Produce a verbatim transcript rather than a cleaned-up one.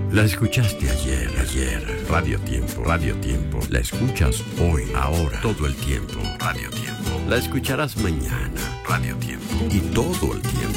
La escuchaste ayer, ayer. Radio Tiempo, Radio Tiempo. La escuchas hoy, ahora, todo el tiempo. Radio Tiempo. La escucharás mañana. Radio Tiempo. Y todo el tiempo.